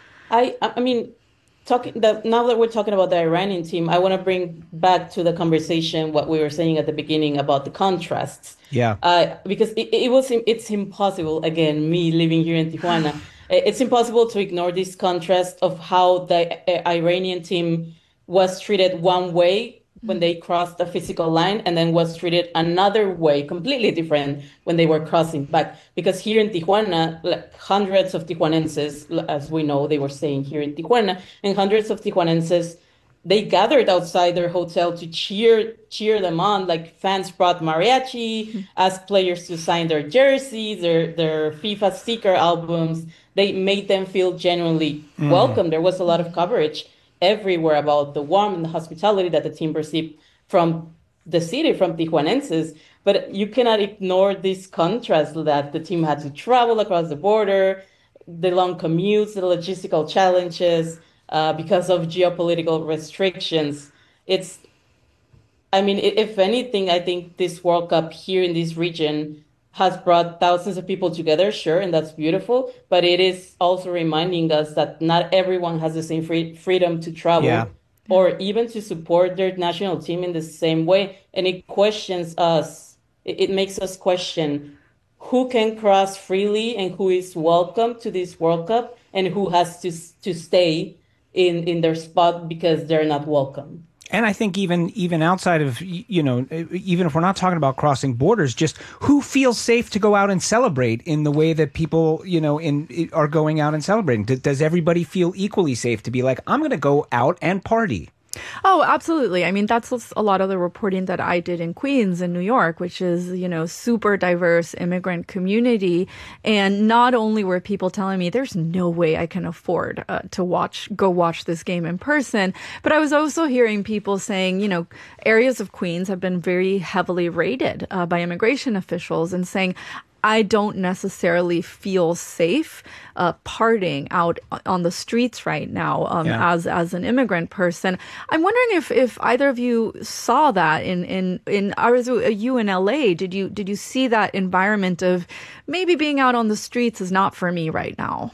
I I mean, talking that now that we're talking about the Iranian team, I want to bring back to the conversation what we were saying at the beginning about the contrasts. Yeah. Uh, because it, it was it's impossible. Again, me living here in Tijuana, it's impossible to ignore this contrast of how the uh, Iranian team was treated one way when they crossed the physical line, and then was treated another way, completely different, when they were crossing back. Because here in Tijuana, like hundreds of Tijuanenses, as we know, they were staying here in Tijuana, and hundreds of Tijuanenses, they gathered outside their hotel to cheer cheer them on. Like fans brought mariachi, asked players to sign their jerseys, their their FIFA sticker albums. They made them feel genuinely Mm. welcome. There was a lot of coverage everywhere about the warmth and the hospitality that the team received from the city, from Tijuanenses. But you cannot ignore this contrast that the team had to travel across the border, the long commutes, the logistical challenges, uh, because of geopolitical restrictions. It's, I mean, i- if anything, I think this World Cup here in this region has brought thousands of people together, sure, and that's beautiful. But it is also reminding us that not everyone has the same free- freedom to travel Yeah. or even to support their national team in the same way. And it questions us. It, it makes us question who can cross freely and who is welcome to this World Cup, and who has to to stay in, in their spot because they're not welcome. And I think even even outside of, y- you know, even if we're not talking about crossing borders, just who feels safe to go out and celebrate in the way that people, you know, in are going out and celebrating? Does, does everybody feel equally safe to be like, I'm going to go out and party? Oh, absolutely. I mean, that's a lot of the reporting that I did in Queens in New York, which is, you know, super diverse immigrant community. And not only were people telling me there's no way I can afford uh, to watch, go watch this game in person, but I was also hearing people saying, you know, areas of Queens have been very heavily raided uh, by immigration officials and saying, I don't necessarily feel safe uh, partying out on the streets right now um, yeah. as as an immigrant person. I'm wondering if, if either of you saw that in in in Arzu, you in L A. Did you did you see that environment of maybe being out on the streets is not for me right now?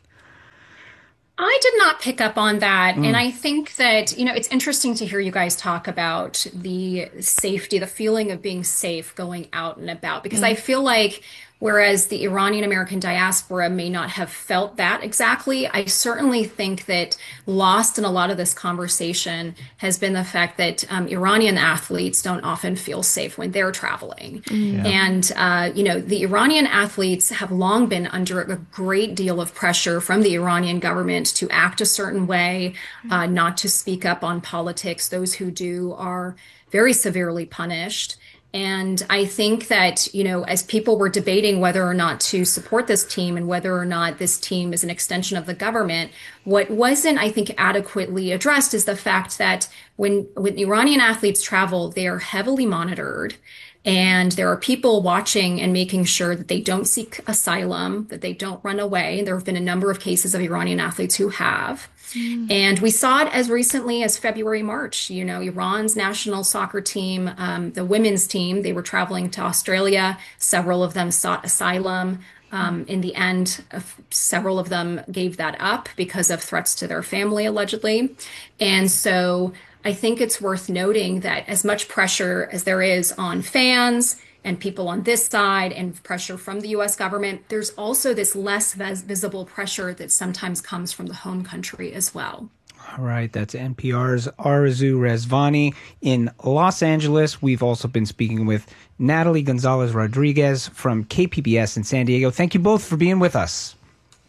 I did not pick up on that. Mm. And I think that, you know, it's interesting to hear you guys talk about the safety, the feeling of being safe going out and about, because mm. I feel like whereas the Iranian American diaspora may not have felt that exactly, I certainly think that lost in a lot of this conversation has been the fact that um, Iranian athletes don't often feel safe when they're traveling. Mm. Yeah. And, uh, you know, the Iranian athletes have long been under a great deal of pressure from the Iranian government to act a certain way, uh, not to speak up on politics. Those who do are very severely punished. And I think that, you know, as people were debating whether or not to support this team and whether or not this team is an extension of the government, what wasn't, I think, adequately addressed is the fact that when, when Iranian athletes travel, they are heavily monitored. And there are people watching and making sure that they don't seek asylum, that they don't run away. There have been a number of cases of Iranian athletes who have. Mm. And we saw it as recently as February, March. You know, Iran's national soccer team, um, the women's team, they were traveling to Australia. Several of them sought asylum. Um, in the end, uh, several of them gave that up because of threats to their family, allegedly. And so I think it's worth noting that as much pressure as there is on fans and people on this side and pressure from the U S government, there's also this less vis- visible pressure that sometimes comes from the home country as well. All right, that's N P R's Arzu Rezvani in Los Angeles. We've also been speaking with Natalie Gonzalez Rodriguez from K P B S in San Diego. Thank you both for being with us.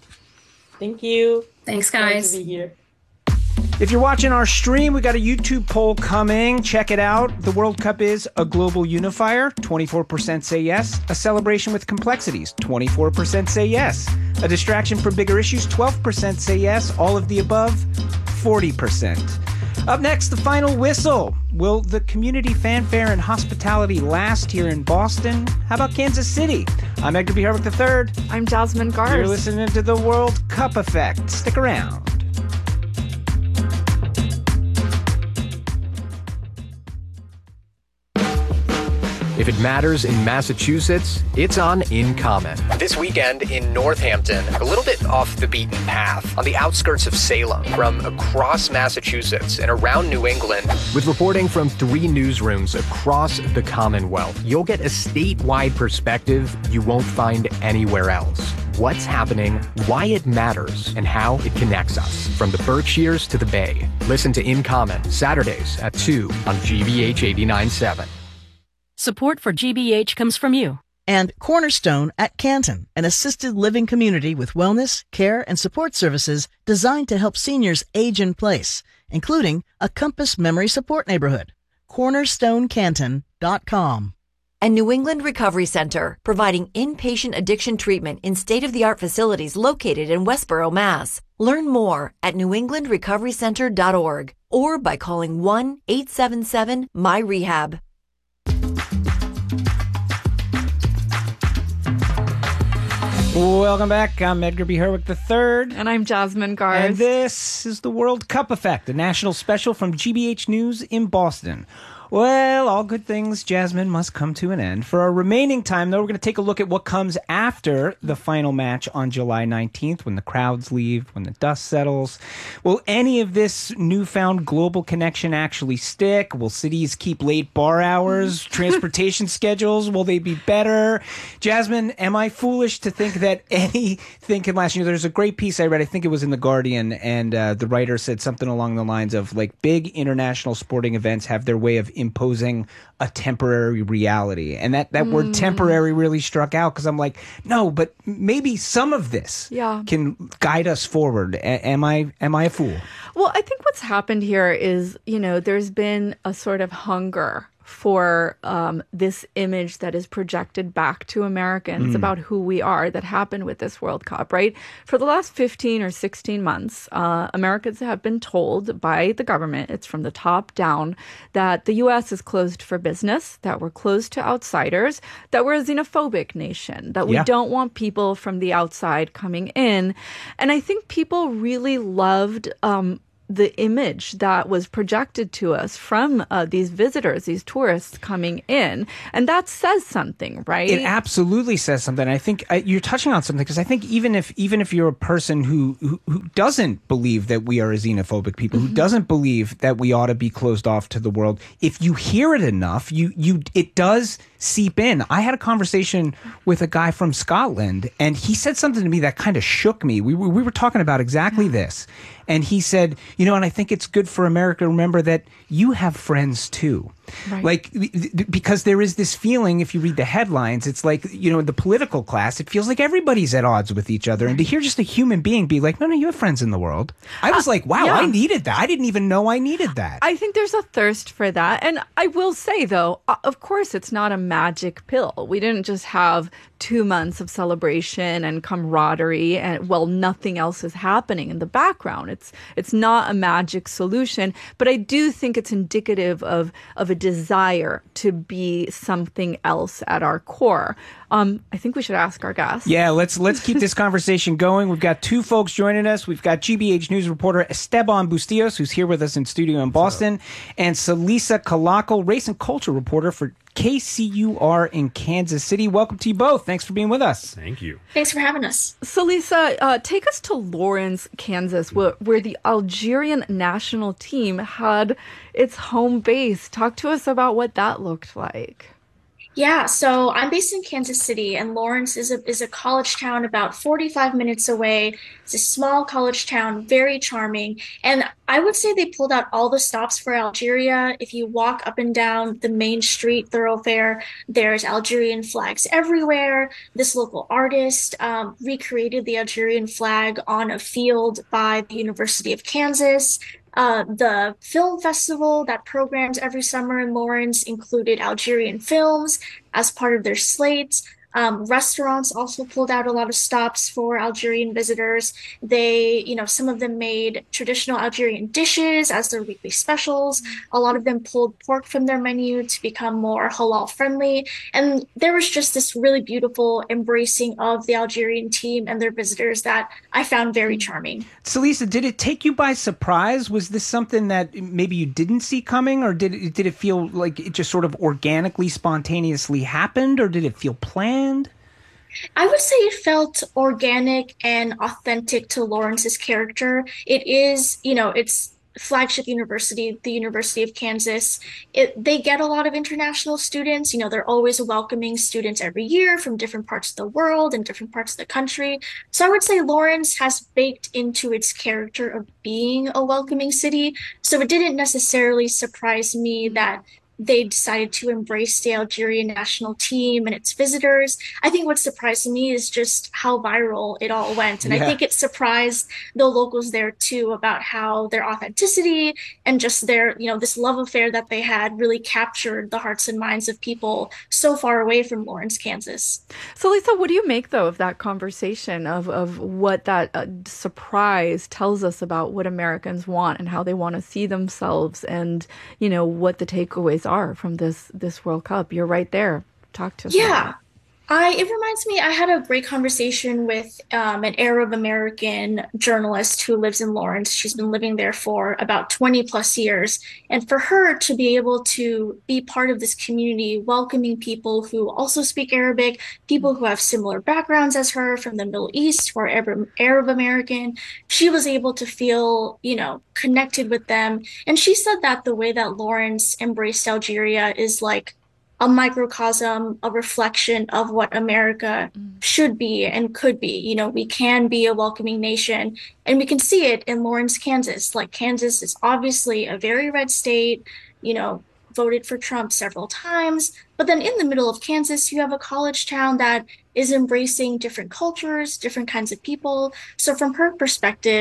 Thank you. Thanks, guys. Glad to be here. If you're watching our stream, we got a YouTube poll coming. Check it out. The World Cup is a global unifier. twenty-four percent say yes. A celebration with complexities. twenty-four percent say yes. A distraction from bigger issues. twelve percent say yes. All of the above. forty percent. Up next, the final whistle. Will the community fanfare and hospitality last here in Boston? How about Kansas City? I'm Edgar B. Herwick the third. I'm Jasmine Gars. You're listening to the World Cup Effect. Stick around. If it matters in Massachusetts, it's on In Common. This weekend in Northampton, a little bit off the beaten path, on the outskirts of Salem, from across Massachusetts and around New England. With reporting from three newsrooms across the Commonwealth, you'll get a statewide perspective you won't find anywhere else. What's happening, why it matters, and how it connects us, from the Berkshires to the Bay. Listen to In Common, Saturdays at two on G B H eighty-nine point seven. Support for G B H comes from you. And Cornerstone at Canton, an assisted living community with wellness, care, and support services designed to help seniors age in place, including a Compass Memory Support Neighborhood. cornerstone canton dot com. And New England Recovery Center, providing inpatient addiction treatment in state-of-the-art facilities located in Westboro, Mass. Learn more at new england recovery center dot org or by calling one eight seven seven M Y rehab. Welcome back. I'm Edgar B. Herwick the third. And I'm Jasmine Gars. And this is the World Cup Effect, a national special from G B H News in Boston. Well, all good things, Jasmine, must come to an end. For our remaining time, though, we're going to take a look at what comes after the final match on July nineteenth, when the crowds leave, when the dust settles. Will any of this newfound global connection actually stick? Will cities keep late bar hours, transportation schedules? Will they be better? Jasmine, am I foolish to think that anything can last? You know, there's a great piece I read, I think it was in The Guardian, and uh, the writer said something along the lines of, like, big international sporting events have their way of imposing a temporary reality. And that, that mm. word temporary really struck out, because I'm like, no, but maybe some of this yeah. can guide us forward. A- am I am I a fool? Well, I think what's what's happened here is, you know, there's been a sort of hunger for um, this image that is projected back to Americans Mm. about who we are that happened with this World Cup, right? For the last fifteen or sixteen months, uh, Americans have been told by the government, it's from the top down, that the U S is closed for business, that we're closed to outsiders, that we're a xenophobic nation, that we Yeah. don't want people from the outside coming in. And I think people really loved um, the image that was projected to us from uh, these visitors, these tourists coming in. And that says something, right? It absolutely says something. I think uh, you're touching on something, because I think even if even if you're a person who, who, who doesn't believe that we are a xenophobic people, Mm-hmm. who doesn't believe that we ought to be closed off to the world, if you hear it enough, you you it does seep in. I had a conversation with a guy from Scotland, and he said something to me that kind of shook me. We were, we were talking about exactly this. And he said, you know, and I think it's good for America to remember that you have friends too. Right. Like, because there is this feeling, if you read the headlines, it's like, you know, in the political class, it feels like everybody's at odds with each other. And to hear just a human being be like, no, no, you have friends in the world. I was Uh, like, wow, yeah. I needed that. I didn't even know I needed that. I think there's a thirst for that. And I will say, though, uh, of course, it's not a magic pill. We didn't just have two months of celebration and camaraderie and, well, nothing else is happening in the background. It's it's not a magic solution. But I do think it's indicative of, of a desire to be something else at our core. Um, I think we should ask our guest. Yeah, let's let's keep this conversation going. We've got two folks joining us. We've got G B H News reporter Esteban Bustillos, who's here with us in studio in Boston, and Celisa Calaco, race and culture reporter for K C U R in Kansas City. Welcome to you both. Thanks for being with us. Thank you. Thanks for having us. So, Lisa, uh, take us to Lawrence, Kansas, where, where the Algerian national team had its home base. Talk to us about what that looked like. Yeah, so I'm based in Kansas City, and Lawrence is a is a college town about forty-five minutes away. It's a small college town, very charming, and I would say they pulled out all the stops for Algeria. If you walk up and down the main street thoroughfare, there's Algerian flags everywhere. This local artist um, recreated the Algerian flag on a field by the University of Kansas. Uh, the film festival that programs every summer in Lawrence included Algerian films as part of their slate. Um, restaurants also pulled out a lot of stops for Algerian visitors. They, you know, some of them made traditional Algerian dishes as their weekly specials. A lot of them pulled pork from their menu to become more halal friendly. And there was just this really beautiful embracing of the Algerian team and their visitors that I found very charming. Celisa, did it take you by surprise? Was this something that maybe you didn't see coming, or did it, did it feel like it just sort of organically, spontaneously happened, or did it feel planned? I would say it felt organic and authentic to Lawrence's character. It is, you know, it's flagship university, the University of Kansas. It, they get a lot of international students. You know, they're always welcoming students every year from different parts of the world and different parts of the country. So I would say Lawrence has baked into its character of being a welcoming city. So it didn't necessarily surprise me that they decided to embrace the Algerian national team and its visitors. I think what surprised me is just how viral it all went. And Yeah. I think it surprised the locals there too about how their authenticity and just their, you know, this love affair that they had really captured the hearts and minds of people so far away from Lawrence, Kansas. So, Lisa, what do you make, though, of that conversation of, of what that uh, surprise tells us about what Americans want and how they want to see themselves and, you know, what the takeaways are from this this World Cup? You're right there. Talk to us. Yeah. I, it reminds me, I had a great conversation with um, an Arab American journalist who lives in Lawrence. She's been living there for about twenty plus years. And for her to be able to be part of this community, welcoming people who also speak Arabic, people who have similar backgrounds as her from the Middle East or Arab, Arab American, she was able to feel, you know, connected with them. And she said that the way that Lawrence embraced Algeria is like a microcosm, a reflection of what America should be and could be. You know, we can be a welcoming nation, and we can see it in Lawrence, Kansas. Like, Kansas is obviously a very red state, you know, voted for Trump several times. But then in the middle of Kansas, you have a college town that is embracing different cultures, different kinds of people. So from her perspective,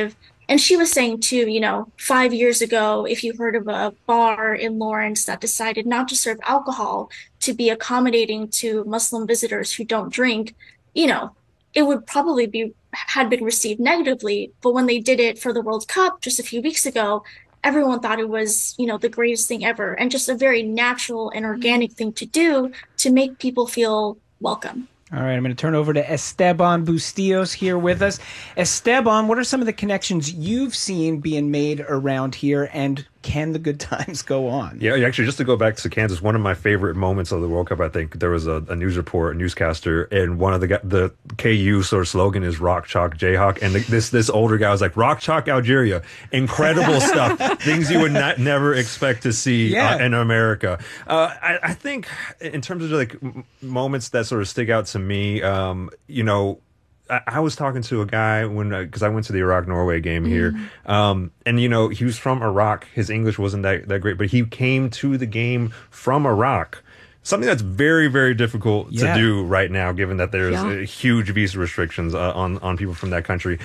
And she was saying too, you know, five years ago, if you heard of a bar in Lawrence that decided not to serve alcohol to be accommodating to Muslim visitors who don't drink, you know, it would probably be had been received negatively. But when they did it for the World Cup just a few weeks ago, everyone thought it was, you know, the greatest thing ever and just a very natural and organic thing to do to make people feel welcome. All right, I'm going to turn over to Esteban Bustillos here with us. Esteban, what are some of the connections you've seen being made around here, and can the good times go on? Yeah, actually, just to go back to Kansas, one of my favorite moments of the World Cup, I think there was a, a news report, a newscaster, and one of the the K U sort of slogan is "Rock Chalk Jayhawk," and the, this this older guy was like, "Rock Chalk Algeria, incredible stuff, things you would not never expect to see Yeah. uh, in America." Uh, I, I think in terms of like m- moments that sort of stick out to me, um, you know. I, I was talking to a guy when, because uh, I went to the Iraq-Norway game here, Mm. um, and you know he was from Iraq. His English wasn't that, that great, but he came to the game from Iraq. Something that's very, very difficult Yeah. to do right now, given that there's Yeah. uh, huge visa restrictions uh, on on people from that country.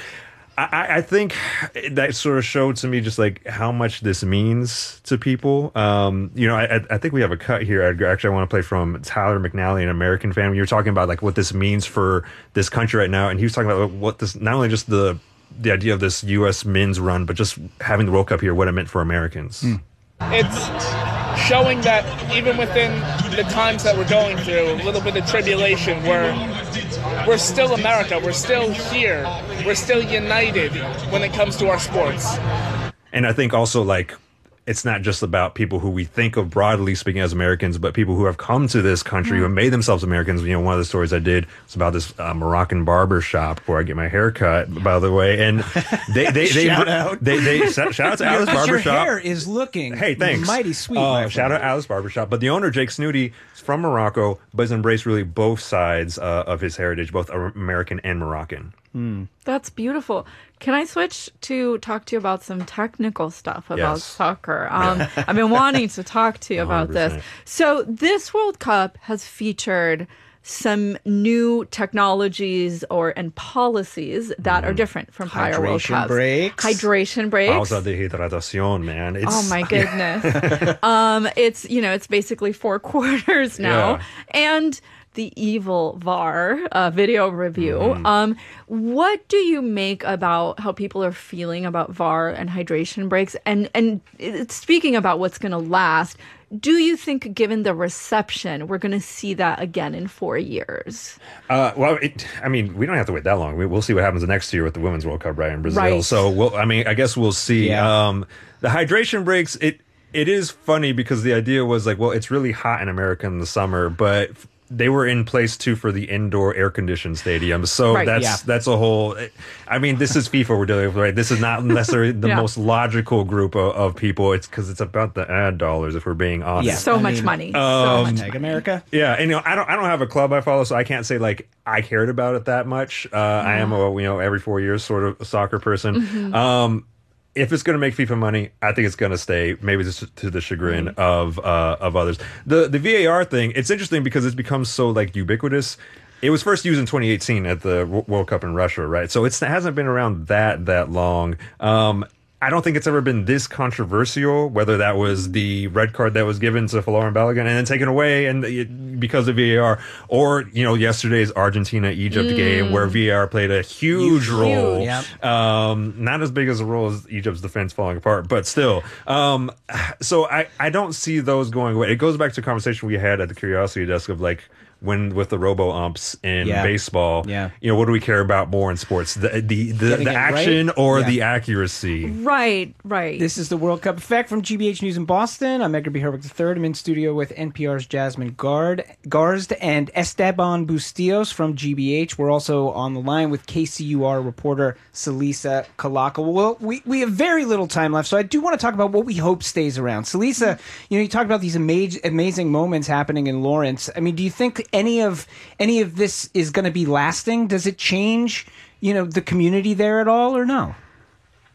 I, I think that sort of showed to me just like how much this means to people. Um, you know, I, I think we have a cut here, Edgar. Actually, I want to play from Tyler McNally, an American fan. You were talking about like what this means for this country right now, and he was talking about what this, not only just the the idea of this U S men's run, but just having the World Cup here, what it meant for Americans. It's showing that even within the times that we're going through, a little bit of tribulation, we're, we're still America. We're still here. We're still united when it comes to our sports. And I think also like it's not just about people who we think of broadly speaking as Americans, but people who have come to this country, who have made themselves Americans. You know, one of the stories I did was about this uh, Moroccan barber shop where I get my hair cut, by the way. And they, they, they, Shout they, out. they, they, shout out to Alice Your Barber Shop. hair is looking Hey, thanks. mighty sweet. Uh, my shout friend. out Alice Barbershop. But the owner, Jake Snooty, is from Morocco, but has embraced really both sides uh, of his heritage, both American and Moroccan. That's beautiful. Can I switch to talk to you about some technical stuff about Yes. soccer? Um, I've been wanting to talk to you about one hundred this. percent. So this World Cup has featured some new technologies or and policies that are different from prior World Hydration Cups. breaks. Hydration breaks. Pausa de hidratación, man. It's, Oh my goodness. um, it's, you know, it's basically four quarters now. Yeah. And the evil V A R uh, video review. Mm-hmm. Um, what do you make about how people are feeling about V A R and hydration breaks? And, and it's speaking about what's going to last, do you think, given the reception, we're going to see that again in four years? Uh, well, it, I mean, we don't have to wait that long. We, we'll see what happens next year with the Women's World Cup, right, in Brazil. Right. So, we'll, I mean, I guess we'll see. Yeah. Um, the hydration breaks, it it is funny because the idea was like, well, it's really hot in America in the summer, but they were in place too for the indoor air-conditioned stadiums. So Right, that's yeah. that's a whole. I mean, this is FIFA we're dealing with, right? This is not necessarily the Yeah. most logical group of, of people. It's because it's about the ad dollars, if we're being honest. Yeah, So I much mean, money. so um, much Tag America. Yeah, and you know, I don't I don't have a club I follow, so I can't say like I cared about it that much. Uh, I am a you know every four years sort of a soccer person. Mhm. Um, if it's going to make FIFA money, I think it's going to stay. Maybe just to the chagrin of uh, of others. The the V A R thing, it's interesting because it's become so like ubiquitous. It was first used in twenty eighteen at the W- World Cup in Russia, right? So it's, it hasn't been around that that long. Um, I don't think it's ever been this controversial, whether that was the red card that was given to Folarin Balogun and then taken away and it, because of V A R, or, you know, yesterday's Argentina-Egypt Mm. game where V A R played a huge Huge. role. Yep. Um, not as big as a role as Egypt's defense falling apart, but still. Um, so I, I don't see those going away. It goes back to a conversation we had at the Curiosity Desk of like, when with the robo umps in Yeah. baseball, Yeah. you know, what do we care about more in sports? The the the, Getting the it action right? or Yeah. the accuracy? Right, right. This is the World Cup Effect from G B H News in Boston. I'm Edgar B. Herwick the third. I'm in studio with N P R's Jasmine Gard, Garzd and Esteban Bustillos from G B H. We're also on the line with K C U R reporter Salisa Kalaka. Well, we, we have very little time left, so I do want to talk about what we hope stays around. Salisa, you know, you talked about these amazing, amazing moments happening in Lawrence. I mean, do you think any of any of this is going to be lasting? Does it change, you know, the community there at all, or no?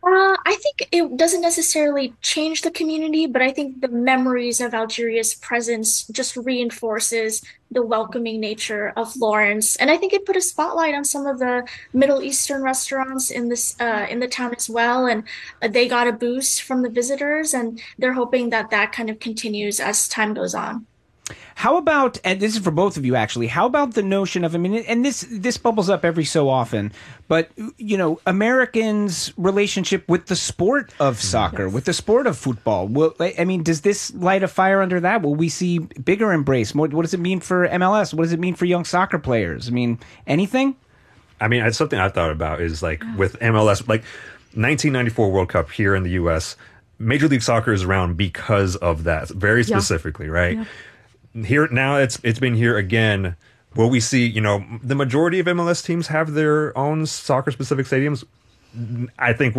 Uh, I think it doesn't necessarily change the community, but I think the memories of Algeria's presence just reinforces the welcoming nature of Lawrence. And I think it put a spotlight on some of the Middle Eastern restaurants in this uh, in the town as well. And uh, they got a boost from the visitors, and they're hoping that that kind of continues as time goes on. How about, and this is for both of you actually, how about the notion of, I mean, and this this bubbles up every so often, but, you know, Americans' relationship with the sport of soccer, yes. with the sport of football. Will, I mean, does this light a fire under that? Will we see bigger embrace? More, what does it mean for M L S? What does it mean for young soccer players? I mean, anything? I mean, it's something I thought about is like with M L S, like nineteen ninety-four World Cup here in the U S, Major League Soccer is around because of that, very specifically, yeah. right? Yeah. Here now, it's it's been here again. Will we see? You know, the majority of M L S teams have their own soccer-specific stadiums. I think